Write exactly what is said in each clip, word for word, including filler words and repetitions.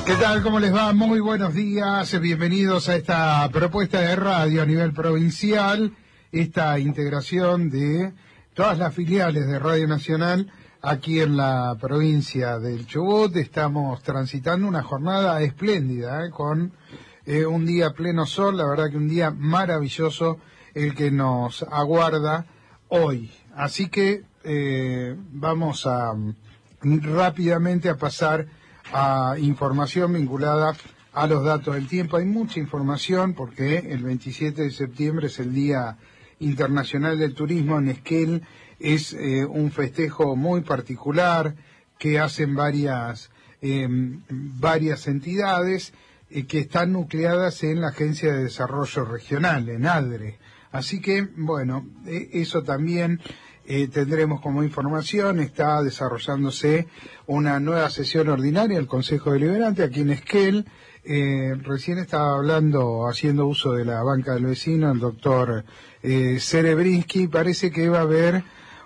¿Qué tal? ¿Cómo les va? Muy buenos días. Bienvenidos a esta propuesta de radio a nivel provincial, esta integración de todas las filiales de Radio Nacional aquí en la provincia del Chubut. Estamos transitando una jornada espléndida, ¿eh? con eh, un día pleno sol, la verdad que un día maravilloso el que nos aguarda hoy. Así que eh, vamos a rápidamente a pasar a información vinculada a los datos del tiempo. Hay mucha información porque el veintisiete de septiembre es el Día Internacional del Turismo. En Esquel es eh, un festejo muy particular que hacen varias eh, varias entidades eh, que están nucleadas en la Agencia de Desarrollo Regional, en ADRE. Así que, bueno, eh, eso también Eh, tendremos como información. Está desarrollándose una nueva sesión ordinaria del Consejo Deliberante aquí en Esquel. Eh, recién estaba hablando, haciendo uso de la banca del vecino, el doctor eh, Cerebrinsky. Parece que va a haber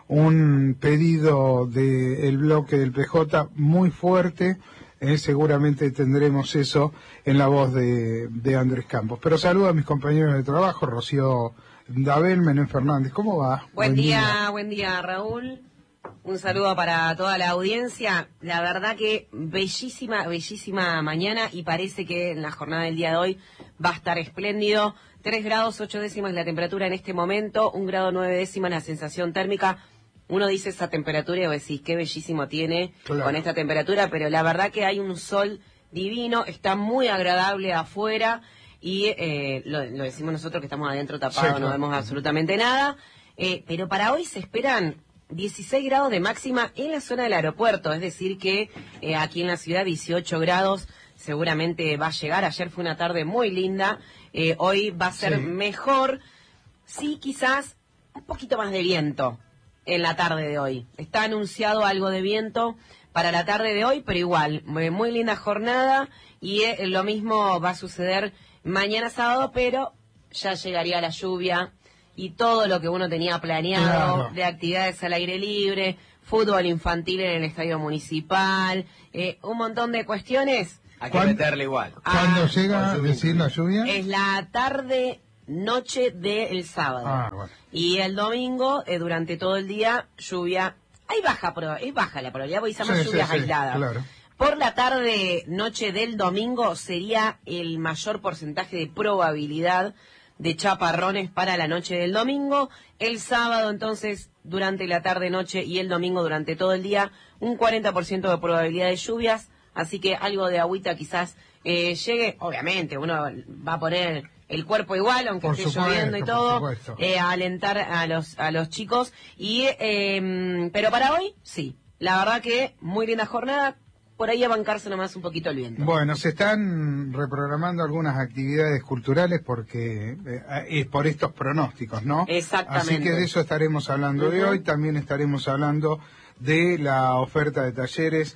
un pedido del bloque del P J muy fuerte. Eh, seguramente tendremos eso en la voz de, de Andrés Campos. Pero saludo a mis compañeros de trabajo, Rocío Dabel, Menem Fernández. ¿Cómo va? Buen, buen día, día, buen día, Raúl. Un saludo para toda la audiencia. La verdad que bellísima, bellísima mañana, y parece que en la jornada del día de hoy va a estar espléndido. Tres grados, ocho décimas la temperatura en este momento, un grado nueve décimas la sensación térmica. Uno dice esa temperatura y vos decís, qué bellísimo tiene claro. con esta temperatura, pero la verdad que hay un sol divino, está muy agradable afuera. Y eh, lo, lo decimos nosotros que estamos adentro tapados, sí, claro. no vemos absolutamente nada. Eh, pero para hoy se esperan dieciséis grados de máxima en la zona del aeropuerto. Es decir que eh, aquí en la ciudad dieciocho grados seguramente va a llegar. Ayer fue una tarde muy linda. Eh, hoy va a ser sí. mejor. Sí, quizás un poquito más de viento en la tarde de hoy. Está anunciado algo de viento para la tarde de hoy, pero igual, muy linda jornada. Y eh, lo mismo va a suceder mañana sábado, pero ya llegaría la lluvia y todo lo que uno tenía planeado claro. de actividades al aire libre, fútbol infantil en el estadio municipal, eh, un montón de cuestiones. Hay que meterle igual. ¿Cuándo ah, llega a decir la lluvia? Es la tarde, noche del sábado. Ah, bueno. Y el domingo, eh, durante todo el día, lluvia. Hay baja, es baja la probabilidad, porque se llama sí, lluvias sí, sí, aisladas. Claro. Por la tarde, noche del domingo, sería el mayor porcentaje de probabilidad de chaparrones para la noche del domingo. El sábado, entonces, durante la tarde, noche y el domingo durante todo el día, un cuarenta por ciento de probabilidad de lluvias. Así que algo de agüita quizás eh, llegue. Obviamente, uno va a poner el cuerpo igual, aunque por esté supuesto, lloviendo y todo, eh, a alentar a los, a los chicos. Y eh, pero para hoy, sí. La verdad que muy linda jornada. Por ahí a bancarse nomás un poquito el viento. Bueno, se están reprogramando algunas actividades culturales porque eh, es por estos pronósticos, ¿no? Exactamente. Así que de eso estaremos hablando uh-huh. de hoy. También estaremos hablando de la oferta de talleres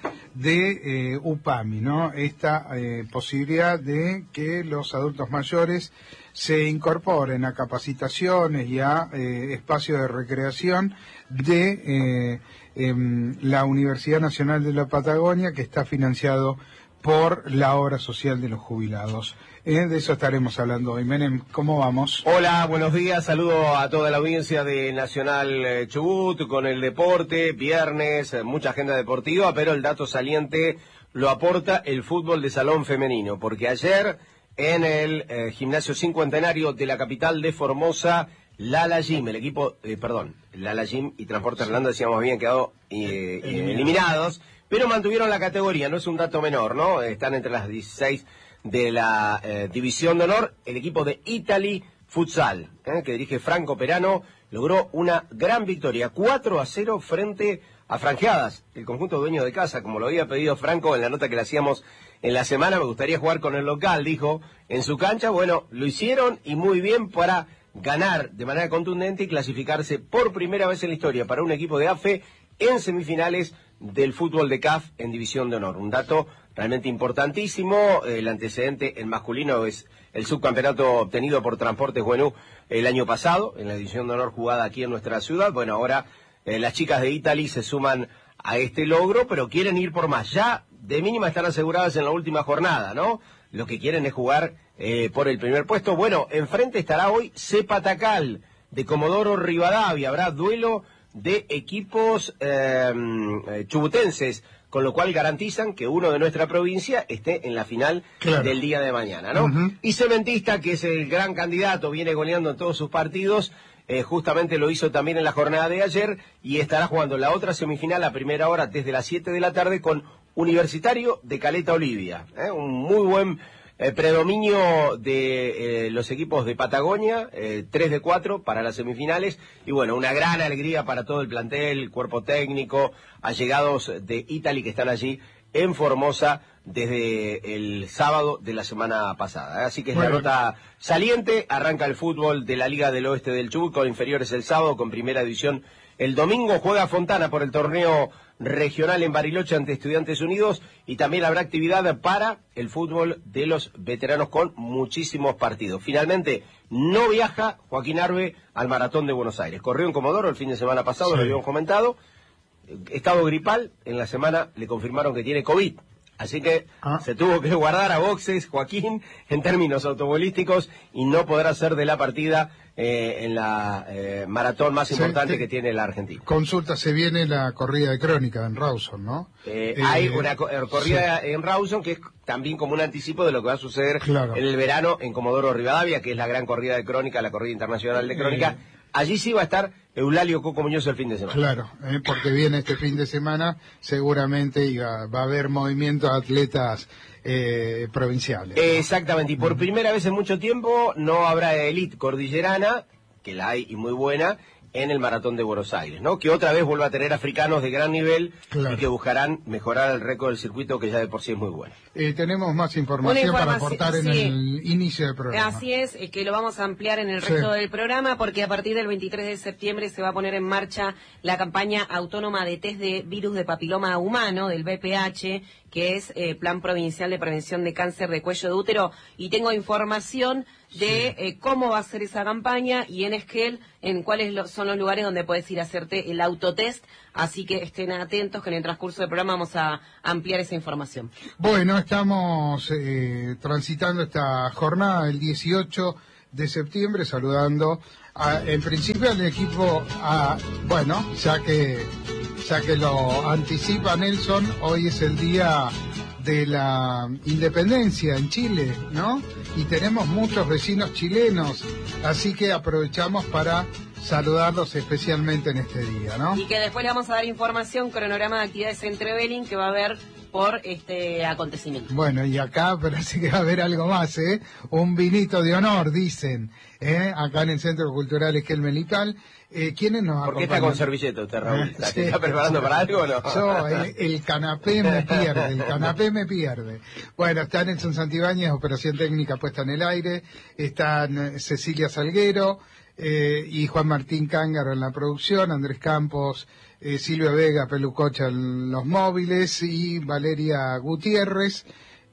de eh, UPAMI, ¿no? Esta eh, posibilidad de que los adultos mayores se incorporen a capacitaciones y a eh, espacios de recreación de eh, eh, la Universidad Nacional de la Patagonia, que está financiado por la obra social de los jubilados. Eh, de eso estaremos hablando hoy. Menem, ¿cómo vamos? Hola, buenos días. Saludo a toda la audiencia de Nacional Chubut con el deporte. Viernes, mucha agenda deportiva, pero el dato saliente lo aporta el fútbol de salón femenino, porque ayer en el eh, gimnasio cincuentenario de la capital de Formosa, Lala Gym, el equipo, eh, perdón, Lala Gym y Transporte Orlando, decíamos, habían quedado eh, eh, eliminados, pero mantuvieron la categoría, no es un dato menor, ¿no? Están entre las dieciséis de la eh, División de Honor. El equipo de Italy Futsal, eh, que dirige Franco Perano, logró una gran victoria, cuatro a cero frente a Franjeadas, el conjunto dueño de casa, como lo había pedido Franco en la nota que le hacíamos en la semana. Me gustaría jugar con el local, dijo, en su cancha. Bueno, lo hicieron y muy bien para ganar de manera contundente y clasificarse por primera vez en la historia para un equipo de A F E en semifinales del fútbol de C A F en División de Honor. Un dato realmente importantísimo. El antecedente en masculino es el subcampeonato obtenido por Transportes Buenú el año pasado, en la División de Honor jugada aquí en nuestra ciudad. Bueno, ahora eh, las chicas de Italy se suman a este logro, pero quieren ir por más. Ya de mínima están aseguradas en la última jornada, ¿no? Lo que quieren es jugar eh, por el primer puesto. Bueno, enfrente estará hoy Cepa Tacal de Comodoro Rivadavia. Habrá duelo de equipos eh, chubutenses, con lo cual garantizan que uno de nuestra provincia esté en la final claro. del día de mañana, ¿no? Uh-huh. Y Cementista, que es el gran candidato, viene goleando en todos sus partidos, eh, justamente lo hizo también en la jornada de ayer, y estará jugando la otra semifinal a primera hora desde las siete de la tarde con Universitario de Caleta Olivia, ¿eh? Un muy buen eh, predominio de eh, los equipos de Patagonia, eh, tres de cuatro para las semifinales, y bueno, una gran alegría para todo el plantel, cuerpo técnico, allegados de Italy que están allí en Formosa desde el sábado de la semana pasada, ¿eh? Así que es bueno. La nota saliente. Arranca el fútbol de la Liga del Oeste del Chubut con inferiores el sábado, con primera división el domingo. Juega Fontana por el torneo regional en Bariloche ante Estudiantes Unidos, y también habrá actividad para el fútbol de los veteranos con muchísimos partidos. Finalmente, no viaja Joaquín Arbe al Maratón de Buenos Aires. Corrió en Comodoro el fin de semana pasado, sí. Lo habíamos comentado. Estado gripal, en la semana le confirmaron que tiene COVID. Así que ah. se tuvo que guardar a boxes Joaquín en términos autobolísticos y no podrá ser de la partida eh, en la eh, maratón más importante se, que tiene la Argentina. Consulta, se viene la corrida de Crónica en Rawson, ¿no? Eh, eh, hay una co corrida sí. en Rawson que es también como un anticipo de lo que va a suceder claro. en el verano en Comodoro Rivadavia, que es la gran corrida de Crónica, la corrida internacional de Crónica. Eh, Allí sí va a estar Eulalio Coco Muñoz el fin de semana. Claro, eh, porque viene este fin de semana, seguramente iba, va a haber movimiento de atletas eh, provinciales, ¿no? Exactamente, y por mm. primera vez en mucho tiempo no habrá elite cordillerana, que la hay y muy buena, en el Maratón de Buenos Aires, ¿no? Que otra vez vuelva a tener africanos de gran nivel claro. y que buscarán mejorar el récord del circuito, que ya de por sí es muy bueno. Eh, tenemos más información, información para aportar sí. en el inicio del programa. Así es, eh, que lo vamos a ampliar en el resto sí. del programa, porque a partir del veintitrés de septiembre se va a poner en marcha la campaña autónoma de test de virus de papiloma humano, del B P H, que es eh, Plan Provincial de Prevención de Cáncer de Cuello de Útero, y tengo información de sí. eh, cómo va a ser esa campaña y en Esquel, en cuáles lo, son los lugares donde puedes ir a hacerte el autotest, así que estén atentos que en el transcurso del programa vamos a ampliar esa información. Bueno, estamos eh, transitando esta jornada el dieciocho de septiembre, saludando a, en principio al equipo, a, bueno, ya que, ya que lo anticipa Nelson, hoy es el día de la independencia en Chile, ¿no? Y tenemos muchos vecinos chilenos, así que aprovechamos para saludarlos especialmente en este día, ¿no? Y que después le vamos a dar información, cronograma de actividades en Trevelin que va a haber por este acontecimiento. Bueno, y acá parece que va a haber algo más, ¿eh? Un vinito de honor, dicen, ¿eh? Acá en el Centro Cultural Esquel Melical. Eh, ¿Quiénes nos acompañan? ¿Por qué está con servilleta usted, Raúl? ¿Está, sí. ¿Está preparando para algo o no? Yo, el, el canapé me pierde, el canapé me pierde. Bueno, está Nelson Santibáñez, operación técnica puesta en el aire, están Cecilia Salguero eh, y Juan Martín Cángaro en la producción, Andrés Campos, eh, Silvia Vega, Pelucocha en los móviles, y Valeria Gutiérrez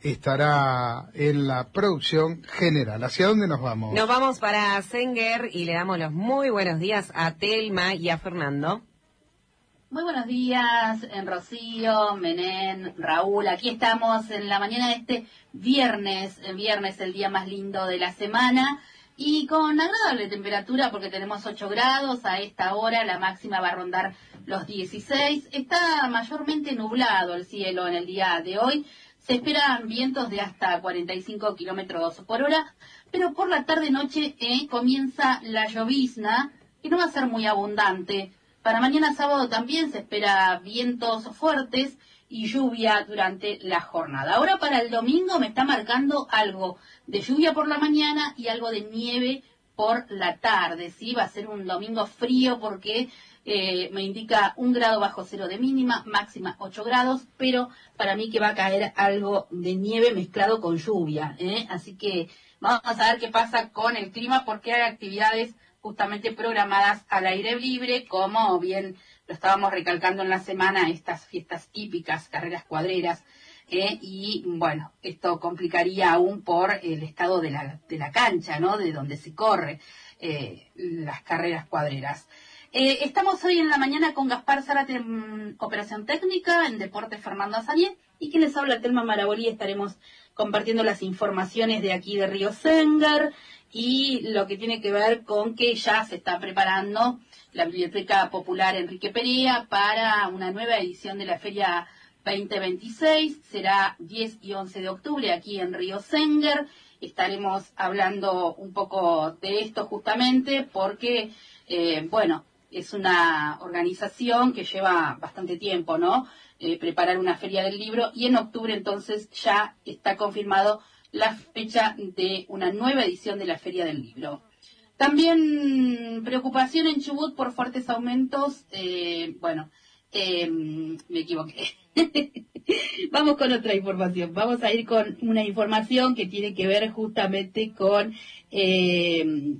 estará en la producción general. ¿Hacia dónde nos vamos? Nos vamos para Senguer y le damos los muy buenos días a Telma y a Fernando. Muy buenos días, en Rocío, Menén, Raúl. Aquí estamos en la mañana de este viernes, el viernes el día más lindo de la semana, y con agradable temperatura porque tenemos ocho grados a esta hora, la máxima va a rondar los dieciséis. Está mayormente nublado el cielo en el día de hoy. Se esperan vientos de hasta cuarenta y cinco kilómetros por hora, pero por la tarde-noche eh, comienza la llovizna, que no va a ser muy abundante. Para mañana sábado también se espera vientos fuertes y lluvia durante la jornada. Ahora para el domingo me está marcando algo de lluvia por la mañana y algo de nieve por la tarde. Sí, va a ser un domingo frío porque Eh, me indica un grado bajo cero de mínima, máxima ocho grados, pero para mí que va a caer algo de nieve mezclado con lluvia, ¿eh? Así que vamos a ver qué pasa con el clima, porque hay actividades justamente programadas al aire libre, como bien lo estábamos recalcando en la semana, estas fiestas típicas, carreras cuadreras, ¿eh? Y bueno, esto complicaría aún por el estado de la, de la cancha, ¿no? De donde se corre eh, las carreras cuadreras. Eh, estamos hoy en la mañana con Gaspar Zárate en Operación Técnica, en Deportes Fernando Azañé, Y quien les habla, Telma Marabolí, estaremos compartiendo las informaciones de aquí de Río Sengar y lo que tiene que ver con que ya se está preparando la Biblioteca Popular Enrique Perea para una nueva edición de la Feria veinte veintiséis. Será diez y once de octubre aquí en Río Sengar. Estaremos hablando un poco de esto justamente porque, eh, bueno, es una organización que lleva bastante tiempo, ¿no? Eh, preparar una feria del libro, y en octubre entonces ya está confirmado la fecha de una nueva edición de la Feria del Libro. También preocupación en Chubut por fuertes aumentos, eh, bueno, eh, me equivoqué. Vamos con otra información, vamos a ir con una información que tiene que ver justamente con eh,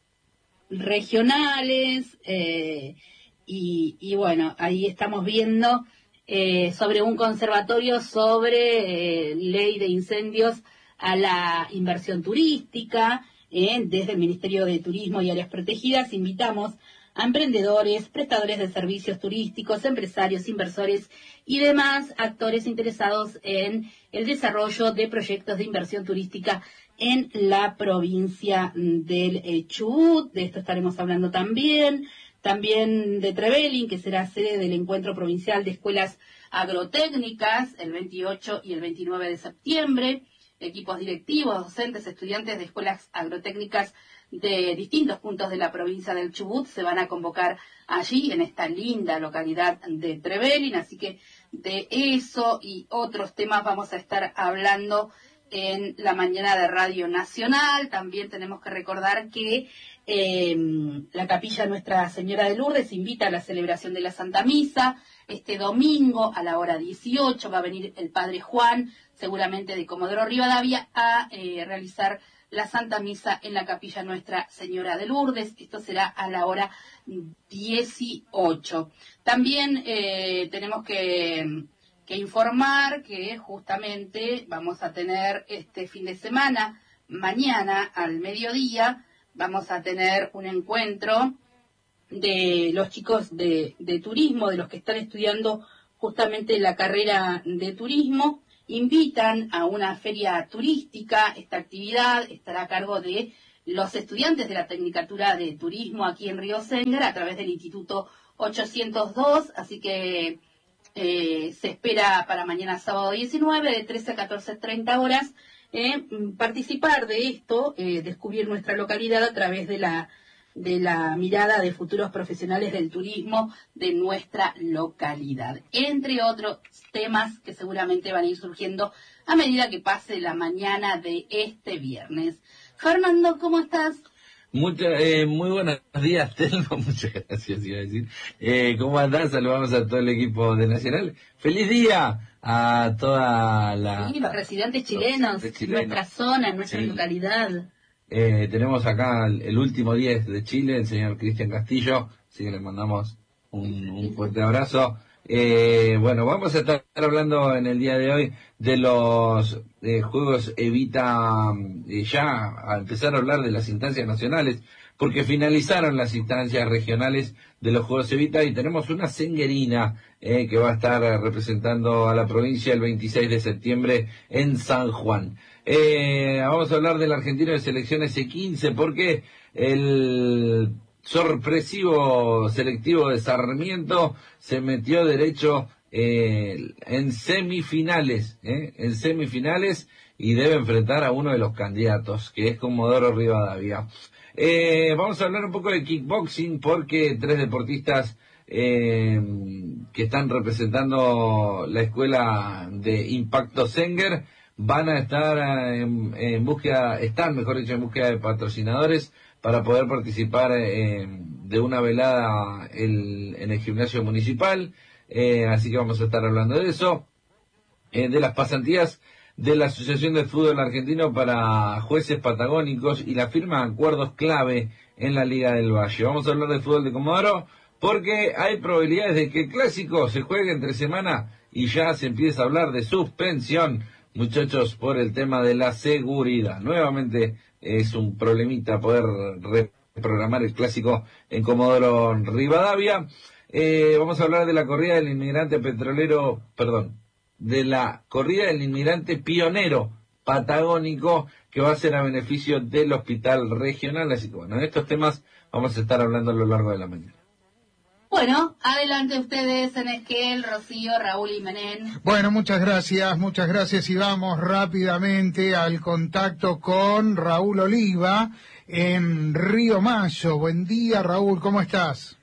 regionales, eh, y, y bueno, ahí estamos viendo eh, sobre un conservatorio sobre eh, ley de incendios a la inversión turística. Eh, desde el Ministerio de Turismo y Áreas Protegidas invitamos a emprendedores, prestadores de servicios turísticos, empresarios, inversores y demás actores interesados en el desarrollo de proyectos de inversión turística en la provincia del eh, Chubut. De esto estaremos hablando también. También de Trevelin, que será sede del Encuentro Provincial de Escuelas Agrotécnicas el veintiocho y el veintinueve de septiembre. Equipos directivos, docentes, estudiantes de escuelas agrotécnicas de distintos puntos de la provincia del Chubut se van a convocar allí, en esta linda localidad de Trevelin. Así que de eso y otros temas vamos a estar hablando en la mañana de Radio Nacional. También tenemos que recordar que eh, la capilla Nuestra Señora de Lourdes invita a la celebración de la Santa Misa este domingo a la hora dieciocho. Va a venir el Padre Juan, seguramente de Comodoro Rivadavia, a eh, realizar la Santa Misa en la capilla Nuestra Señora de Lourdes. Esto será a la hora dieciocho. También eh, tenemos que, que informar que justamente vamos a tener este fin de semana, mañana al mediodía, vamos a tener un encuentro de los chicos de, de turismo, de los que están estudiando justamente la carrera de turismo. Invitan a una feria turística. Esta actividad estará a cargo de los estudiantes de la Tecnicatura de Turismo aquí en Río Sengar a través del Instituto ochocientos dos, así que eh, se espera para mañana sábado diecinueve de trece a catorce treinta horas eh, participar de esto, eh, descubrir nuestra localidad a través de la de la mirada de futuros profesionales del turismo de nuestra localidad, entre otros temas que seguramente van a ir surgiendo a medida que pase la mañana de este viernes. Fernando, ¿cómo estás? Mucha, eh, muy buenos días, Telma, muchas gracias, iba a decir. Eh, ¿Cómo andás? Saludamos a todo el equipo de Nacional. ¡Feliz día a toda la... Sí, los residentes chilenos, los chilenos. En nuestra zona, en nuestra sí. localidad. Eh, tenemos acá el, el último diez de Chile, el señor Cristian Castillo, así que le mandamos un, un fuerte abrazo. Eh, bueno, vamos a estar hablando en el día de hoy de los eh, Juegos Evita, eh, ya a empezar a hablar de las instancias nacionales, porque finalizaron las instancias regionales de los Juegos Evita y tenemos una senguerina eh, que va a estar representando a la provincia el veintiséis de septiembre en San Juan. Eh, vamos a hablar del argentino de selección ese quince porque el sorpresivo selectivo de Sarmiento se metió derecho eh, en semifinales, eh, en semifinales y debe enfrentar a uno de los candidatos, que es Comodoro Rivadavia. Eh, vamos a hablar un poco de kickboxing porque tres deportistas eh, que están representando la escuela de Impacto Sengar van a estar en, en búsqueda, están mejor dicho en búsqueda de patrocinadores para poder participar eh, de una velada el, en el gimnasio municipal, eh, así que vamos a estar hablando de eso, eh, de las pasantías de la Asociación de Fútbol Argentino para jueces patagónicos y la firma de acuerdos clave en la Liga del Valle. Vamos a hablar del fútbol de Comodoro porque hay probabilidades de que el clásico se juegue entre semana y ya se empieza a hablar de suspensión, muchachos, por el tema de la seguridad. Nuevamente es un problemita poder reprogramar el clásico en Comodoro Rivadavia. Eh, vamos a hablar de la corrida del inmigrante petrolero, perdón, de la corrida del inmigrante pionero patagónico que va a ser a beneficio del hospital regional. Así que bueno, en estos temas vamos a estar hablando a lo largo de la mañana. Bueno, adelante ustedes, Enesquel, Rocío, Raúl y Menén. Bueno, muchas gracias, muchas gracias y vamos rápidamente al contacto con Raúl Oliva en Río Mayo. Buen día, Raúl, ¿cómo estás?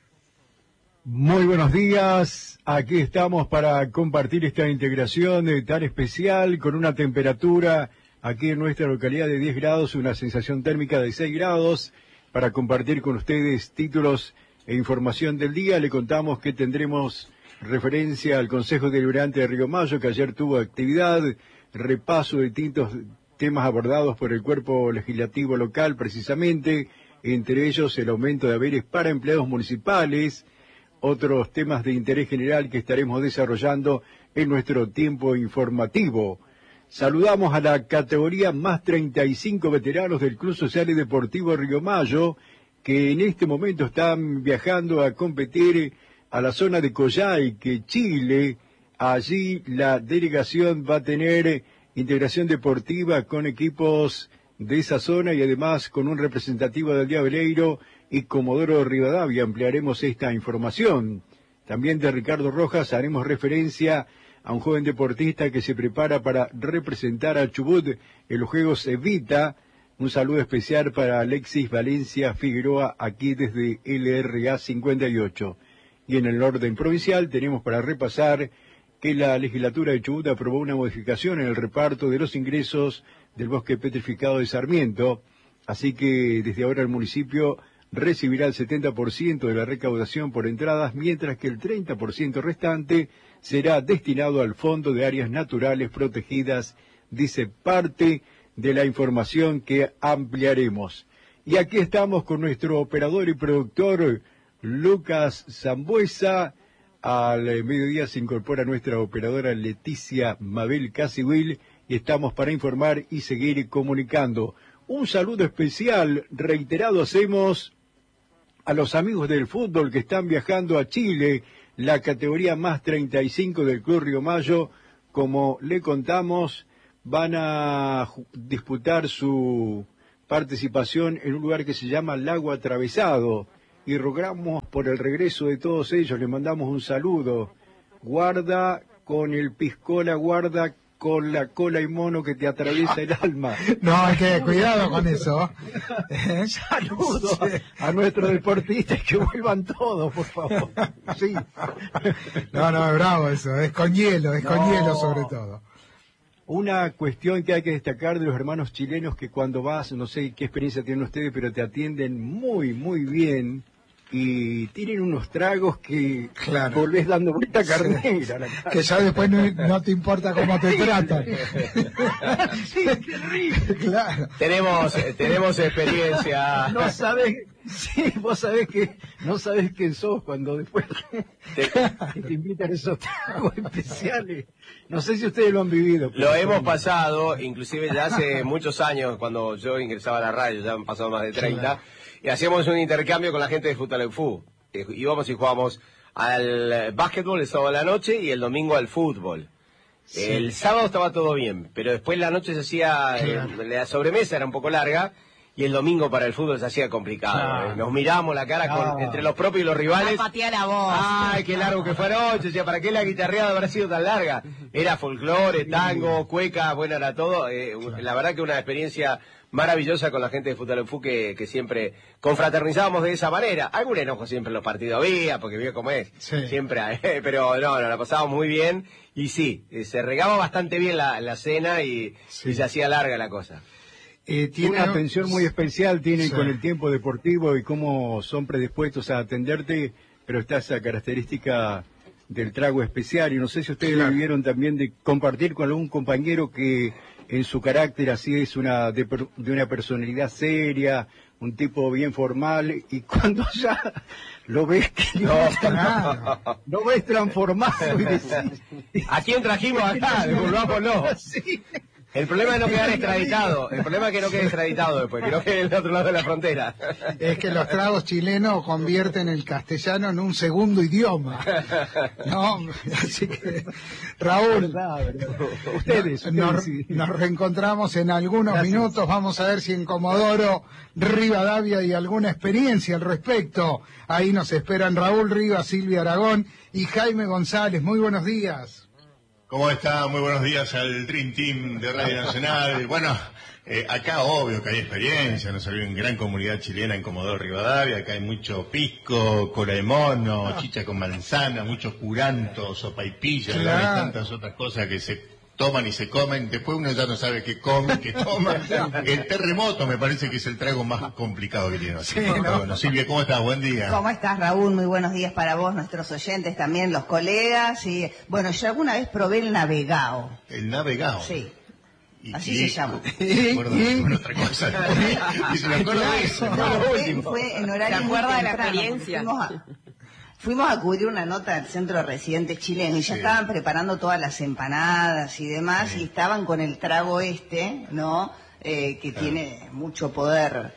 Muy buenos días, aquí estamos para compartir esta integración eh, tan especial con una temperatura aquí en nuestra localidad de diez grados, una sensación térmica de seis grados, para compartir con ustedes títulos e información del día. Le contamos que tendremos referencia al Consejo Deliberante de Río Mayo, que ayer tuvo actividad, repaso de distintos temas abordados por el cuerpo legislativo local precisamente, entre ellos el aumento de haberes para empleados municipales, otros temas de interés general que estaremos desarrollando en nuestro tiempo informativo. Saludamos a la categoría más treinta y cinco veteranos del Club Social y Deportivo Río Mayo, que en este momento están viajando a competir a la zona de Coyhaique, Chile. Allí la delegación va a tener integración deportiva con equipos de esa zona y además con un representativo del Diableiro y Comodoro Rivadavia. Ampliaremos esta información. También de Ricardo Rojas haremos referencia a un joven deportista que se prepara para representar a Chubut en los Juegos Evita. Un saludo especial para Alexis Valencia Figueroa, aquí desde L R A cincuenta y ocho. Y en el orden provincial tenemos para repasar que la legislatura de Chubut aprobó una modificación en el reparto de los ingresos del bosque petrificado de Sarmiento, así que desde ahora el municipio recibirá el setenta por ciento de la recaudación por entradas, mientras que el treinta por ciento restante será destinado al Fondo de Áreas Naturales Protegidas, dice parte de la información que ampliaremos. Y aquí estamos con nuestro operador y productor Lucas Zambuesa. Al mediodía se incorpora nuestra operadora Leticia Mabel Casiwil y estamos para informar y seguir comunicando. Un saludo especial, reiterado, hacemos a los amigos del fútbol que están viajando a Chile, la categoría más treinta y cinco del Club Río Mayo. Como le contamos, van a disputar su participación en un lugar que se llama Lago Atravesado, y rogamos por el regreso de todos ellos. Les mandamos un saludo. Guarda con el piscola, guarda con la cola y mono que te atraviesa el alma. No, hay que cuidado con eso. Saludos a nuestros deportistas, que vuelvan todos, por favor. Sí. No, no, es bravo eso, es con hielo, es con No. hielo sobre todo. Una cuestión que hay que destacar de los hermanos chilenos, que cuando vas, no sé qué experiencia tienen ustedes, pero te atienden muy, muy bien y tienen unos tragos que Claro. volvés dando vuelta carnera. La cara. Que ya después no, no te importa cómo te tratan. Sí, qué rico. Claro. Tenemos, eh, tenemos experiencia. No sabés, sí, vos sabés que no sabés quién sos cuando después Te- que te invitan esos tragos especiales. No sé si ustedes lo han vivido. pero- Lo hemos pasado, inclusive ya hace muchos años, cuando yo ingresaba a la radio, ya han pasado más de treinta, y hacíamos un intercambio con la gente de Futaleufú. Eh, Íbamos y jugábamos al básquetbol el sábado a la noche y el domingo al fútbol. El sábado estaba todo bien, pero después la noche se hacía, eh, la sobremesa era un poco larga, y el domingo para el fútbol se hacía complicado. Claro. Eh, Nos miramos la cara con- Claro. entre los propios y los rivales. Patea la voz. Ay, qué largo que fue anoche, decía, ¿para qué la guitarreada habrá sido tan larga? Era folclore, tango, cueca, bueno, era todo. Eh, la verdad que una experiencia maravillosa con la gente de Futaleufú que, que siempre confraternizábamos de esa manera. Algún enojo siempre en los partidos había, porque vio cómo es. Sí. Siempre hay, pero no, no, la pasábamos muy bien. Y sí, eh, se regaba bastante bien la, la cena y, Sí. y se hacía larga la cosa. Eh, tiene Una atención muy especial tienen Sí. con el tiempo deportivo y cómo son predispuestos a atenderte, pero está esa característica del trago especial, y no sé si ustedes Claro. lo vivieron también, de compartir con algún compañero que en su carácter así es una de, per- de una personalidad seria, un tipo bien formal, y cuando ya lo ves que no, Claro. lo ves transformado y decís, ¿A quién trajimos acá? Disculpámoslo. sí. El problema es no quedar extraditado. El problema es que no quede extraditado después, que no quede del otro lado de la frontera. Es que los tragos chilenos convierten el castellano en un segundo idioma. No, así que, Raúl, Verdad, verdad. Ustedes, ustedes nos, sí. nos reencontramos en algunos Gracias. minutos. Vamos a ver si en Comodoro Rivadavia hay alguna experiencia al respecto. Ahí nos esperan Raúl Rivas, Silvia Aragón y Jaime González. Muy buenos días. ¿Cómo está? Muy buenos días al Dream Team de Radio Nacional. Bueno, eh, acá obvio que hay experiencia, nos salió una gran comunidad chilena en Comodoro Rivadavia, acá hay mucho pisco, cola de mono, chicha con manzana, mucho curanto, sopaipilla, Claro. hay tantas otras cosas que se toman y se comen, después uno ya no sabe qué come, qué toma. El terremoto me parece que es el trago más complicado que tiene. Así, Sí, pero ¿no? bueno, Silvia, ¿cómo estás? Buen día. ¿Cómo estás, Raúl? Muy buenos días para vos, nuestros oyentes, también los colegas. Y bueno, yo alguna vez probé el navegao. El navegado. Sí, Y- así y- se llama. Me acuerdo de alguna otra cosa. Y se me acuerdo de eso. No, Lo fue, último. fue en horario ¿Se muy acuerda de la temprano, porque experiencia? Fuimos a, fuimos a cubrir una nota del Centro de Residentes Chilenos y ya Sí. estaban preparando todas las empanadas y demás, Sí. y estaban con el trago este, ¿no? Eh, que Claro. tiene mucho poder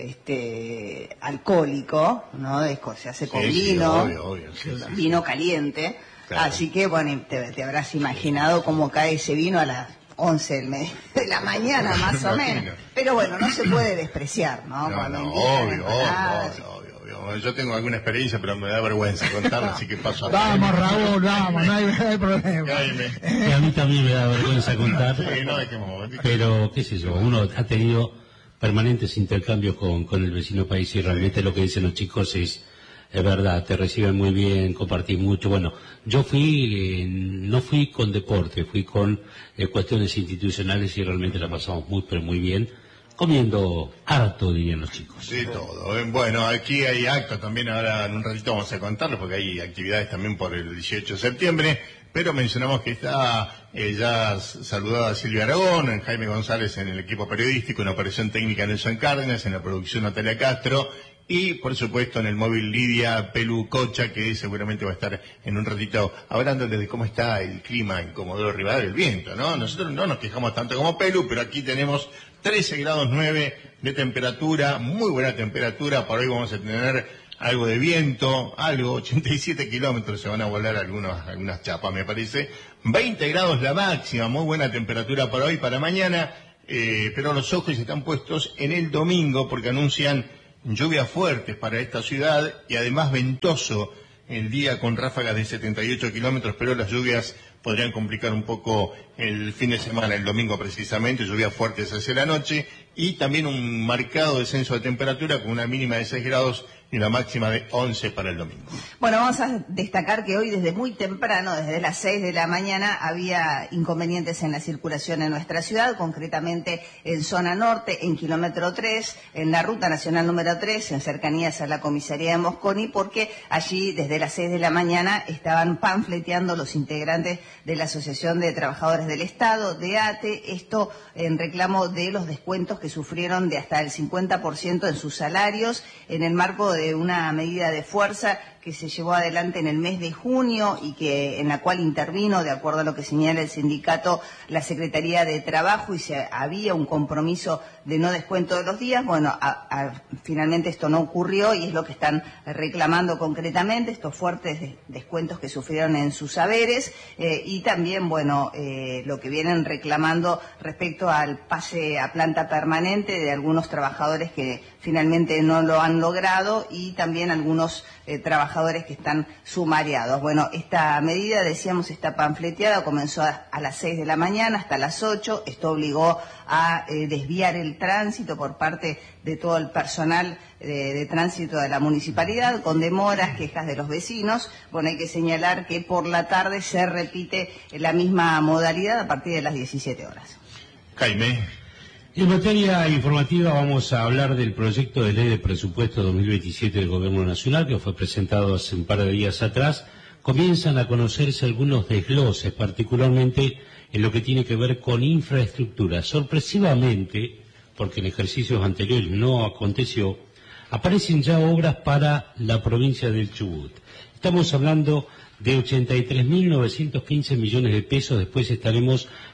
este alcohólico, ¿no? Es co- se hace con Sí, sí, vino. obvio, obvio, sí, sí, sí. vino caliente, Claro. así que bueno, te, te habrás imaginado cómo cae ese vino a las once del me- de la mañana más o Imagino. menos, pero bueno, no se puede despreciar, ¿no? No, Cuando no, invitan obvio, empanadas. obvio, obvio, obvio, obvio. Yo tengo alguna experiencia, pero me da vergüenza contarla, así que paso a Vamos, Raúl, vamos, no hay, no hay problema. Jaime. Que a mí también me da vergüenza contar, Sí, no, dejemos. pero qué sé yo, uno ha tenido permanentes intercambios con, con el vecino país y realmente lo que dicen los chicos es, es verdad, te reciben muy bien, compartís mucho. Bueno, yo fui, eh, no fui con deporte, fui con eh, cuestiones institucionales y realmente la pasamos muy, pero muy bien, comiendo harto, dirían los chicos. Sí, todo. Eh, Bueno, aquí hay actos también, ahora en un ratito vamos a contarlo, porque hay actividades también por el dieciocho de septiembre, pero mencionamos que está eh, ya s- saludada Silvia Aragón, en Jaime González en el equipo periodístico, en la operación técnica Nelson Cárdenas, en la producción Natalia Castro, y por supuesto en el móvil Lidia Pelu Cocha, que seguramente va a estar en un ratito hablándoles de cómo está el clima en Comodoro Rivadavia, el viento, ¿no? Nosotros no nos quejamos tanto como Pelu, pero aquí tenemos trece grados nueve de temperatura, muy buena temperatura. Por hoy vamos a tener algo de viento, algo, ochenta y siete kilómetros, se van a volar algunos, algunas chapas, me parece. veinte grados la máxima, muy buena temperatura para hoy, para mañana, eh, pero los ojos están puestos en el domingo porque anuncian lluvias fuertes para esta ciudad y además ventoso el día con ráfagas de setenta y ocho kilómetros, pero las lluvias podrían complicar un poco el fin de semana, el domingo precisamente, lluvias fuertes hacia la noche y también un marcado descenso de temperatura con una mínima de seis grados y una máxima de once para el domingo. Bueno, vamos a destacar que hoy desde muy temprano, desde las seis de la mañana, había inconvenientes en la circulación en nuestra ciudad, concretamente en zona norte, en kilómetro tres, en la ruta nacional número tres, en cercanías a la comisaría de Mosconi, porque allí desde las seis de la mañana estaban panfleteando los integrantes de la Asociación de Trabajadores del Estado, de A T E, esto en reclamo de los descuentos que sufrieron de hasta el cincuenta por ciento en sus salarios, en el marco de una medida de fuerza que se llevó adelante en el mes de junio y que en la cual intervino, de acuerdo a lo que señala el sindicato, la Secretaría de Trabajo, y se había un compromiso de no descuento de los días. Bueno, a, a, finalmente esto no ocurrió y es lo que están reclamando concretamente, estos fuertes de, descuentos que sufrieron en sus haberes eh, y también, bueno, eh, lo que vienen reclamando respecto al pase a planta permanente de algunos trabajadores que finalmente no lo han logrado y también algunos eh, trabajadores que están sumariados. Bueno, esta medida, decíamos, está panfleteada, comenzó a, a las seis de la mañana hasta las ocho, esto obligó a eh, desviar el tránsito por parte de todo el personal de, de tránsito de la municipalidad, con demoras, quejas de los vecinos. Bueno, hay que señalar que por la tarde se repite la misma modalidad a partir de las diecisiete horas. Jaime. En materia informativa vamos a hablar del proyecto de ley de presupuesto dos mil veintisiete del Gobierno Nacional que fue presentado hace un par de días atrás. Comienzan a conocerse algunos desgloses, particularmente en lo que tiene que ver con infraestructura. Sorpresivamente, porque en ejercicios anteriores no aconteció, aparecen ya obras para la provincia del Chubut. Estamos hablando de ochenta y tres mil novecientos quince millones de pesos, después estaremos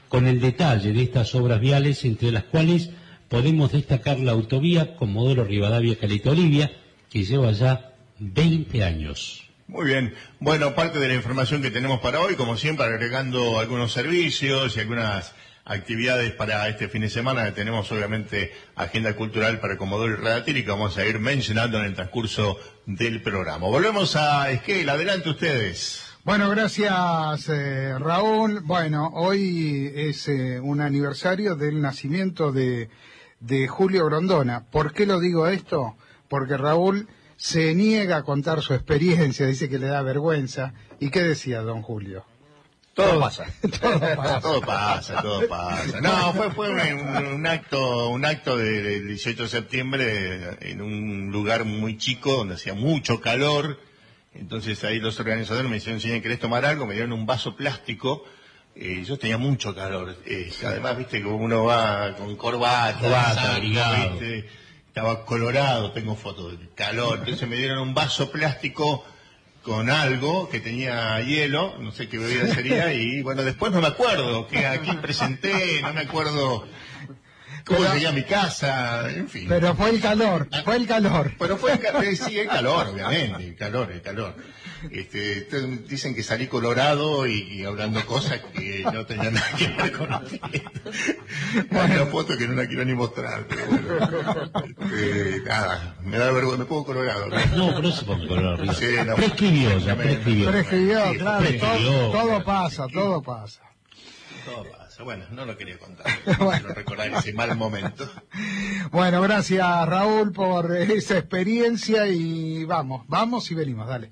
con el detalle de estas obras viales, entre las cuales podemos destacar la autovía Comodoro Rivadavia Caleta Olivia, que lleva ya veinte años. Muy bien. Bueno, parte de la información que tenemos para hoy, como siempre, agregando algunos servicios y algunas actividades para este fin de semana. Tenemos obviamente agenda cultural para Comodoro y Radatil, que vamos a ir mencionando en el transcurso del programa. Volvemos a Esquel, adelante ustedes. Bueno, gracias eh, Raúl. Bueno, hoy es eh, un aniversario del nacimiento de, de Julio Grondona. ¿Por qué lo digo esto? Porque Raúl se niega a contar su experiencia, dice que le da vergüenza. ¿Y qué decía don Julio? Todo pasa. todo pasa. todo pasa, todo pasa. No, fue, fue un, un acto, un acto del de dieciocho de septiembre en un lugar muy chico donde hacía mucho calor. Entonces ahí los organizadores me dijeron, si querés tomar algo, me dieron un vaso plástico. Eh, yo tenía mucho calor. Eh, además, viste, como uno va con corbata, Corbata, saco, abrigado. ¿viste? Estaba colorado, tengo fotos del calor. Entonces me dieron un vaso plástico con algo que tenía hielo, no sé qué bebida sería, y bueno, después no me acuerdo que a quién presenté, no me acuerdo cómo Pero- llegué a mi casa, en fin. Pero fue el calor, fue el calor. Pero fue el calor, sí, el calor, obviamente, el calor, el calor. Este, te- dicen que salí colorado y, y hablando cosas que no tenían nada que ver con esto. Hay una foto que no la quiero ni mostrar, pero bueno. Este, nada, me da vergüenza, me pongo colorado. ¿no? No, pero no se ponga color arriba. Sí, no. Prescribió ya, prescribió. Prescribió, Sí, claro, prescribió. todo, todo pasa, todo pasa. Todo pasa. Bueno, no lo quería contar. Bueno. Quiero recordar ese mal momento. Bueno, gracias Raúl por esa experiencia y vamos, vamos y venimos, dale.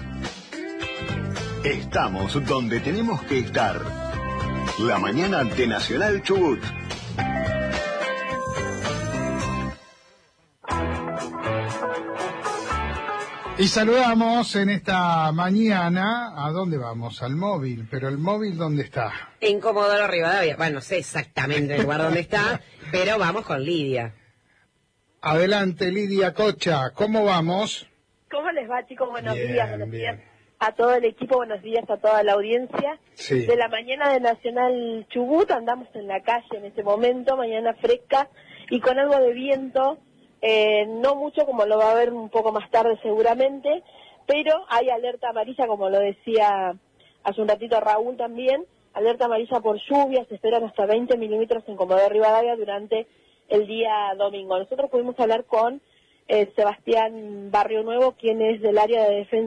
Estamos donde tenemos que estar. La mañana de Nacional Chubut. Y saludamos en esta mañana, ¿a dónde vamos? Al móvil, pero el móvil ¿dónde está? En Comodoro Rivadavia. Bueno, no sé exactamente el lugar donde está, pero vamos con Lidia. Adelante Lidia Cocha, ¿cómo vamos? ¿Cómo les va, chicos? Buenos Bien, días, buenos bien. días a todo el equipo, buenos días a toda la audiencia. Sí. De la mañana de Nacional Chubut, andamos en la calle en este momento, mañana fresca y con algo de viento, eh, no mucho como lo va a haber un poco más tarde seguramente, pero hay alerta amarilla, como lo decía hace un ratito Raúl también, alerta amarilla por lluvia, se esperan hasta veinte milímetros en Comodoro Rivadavia durante el día domingo. Nosotros pudimos hablar con eh, Sebastián Barrio Nuevo, quien es del área de defensa